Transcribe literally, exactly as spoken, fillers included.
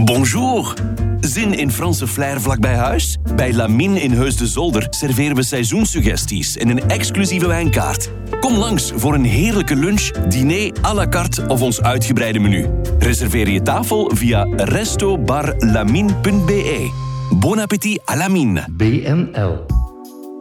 Bonjour. Zin in Franse flair vlakbij huis? Bij Lamine in Heus de Zolder serveren we seizoenssuggesties en een exclusieve wijnkaart. Kom langs voor een heerlijke lunch, diner à la carte of ons uitgebreide menu. Reserveer je tafel via resto bar lamine punt be. Bon appétit à Lamine. B N L.